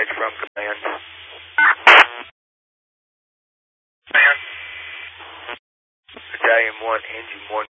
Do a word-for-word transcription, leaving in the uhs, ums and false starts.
dispatch from command. Command. Battalion one, engine one.